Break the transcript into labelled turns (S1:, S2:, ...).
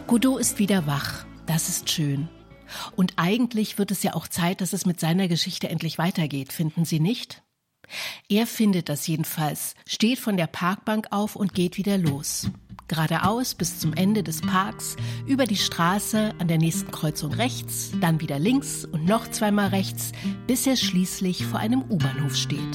S1: Godot ist wieder wach. Das ist schön. Und eigentlich wird es ja auch Zeit, dass es mit seiner Geschichte endlich weitergeht, finden Sie nicht? Er findet das jedenfalls, steht von der Parkbank auf und geht wieder los. Geradeaus bis zum Ende des Parks, über die Straße, an der nächsten Kreuzung rechts, dann wieder links und noch zweimal rechts, bis er schließlich vor einem U-Bahnhof steht.